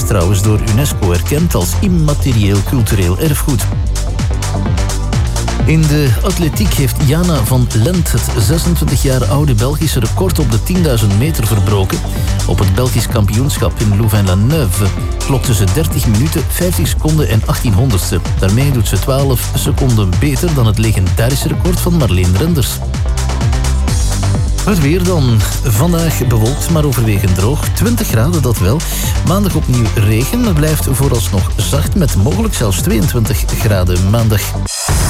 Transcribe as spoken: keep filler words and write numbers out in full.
trouwens door UNESCO erkend als immaterieel cultureel erfgoed. In de atletiek heeft Jana van Lent het zesentwintig jaar oude Belgische record op de tienduizend meter verbroken. Op het Belgisch kampioenschap in Louvain-la-Neuve klokte ze dertig minuten, vijftig seconden en achttien honderdste. Daarmee doet ze twaalf seconden beter dan het legendarische record van Marleen Renders. Het weer dan. Vandaag bewolkt, maar overwegend droog. twintig graden, dat wel. Maandag opnieuw regen. Het blijft vooralsnog zacht met mogelijk zelfs tweeëntwintig graden maandag.